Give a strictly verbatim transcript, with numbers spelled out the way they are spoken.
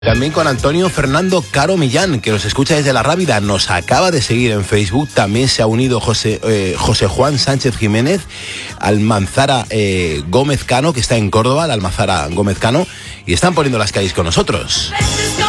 También con Antonio Fernando Caro Millán, que nos escucha desde La Rábida, nos acaba de seguir en Facebook. También se ha unido José, eh, José Juan Sánchez Jiménez, Almanzara eh, Gómez Cano, que está en Córdoba, la Almanzara Gómez Cano, y están poniendo las calles con nosotros.